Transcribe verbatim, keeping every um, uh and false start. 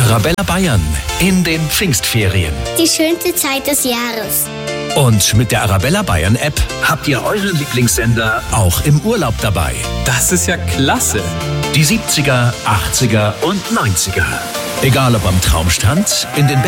Arabella Bayern in den Pfingstferien. Die schönste Zeit des Jahres. Und mit der Arabella Bayern App habt ihr euren Lieblingssender auch im Urlaub dabei. Das ist ja klasse. Die siebziger, achtziger und neunziger. Egal ob am Traumstrand, in den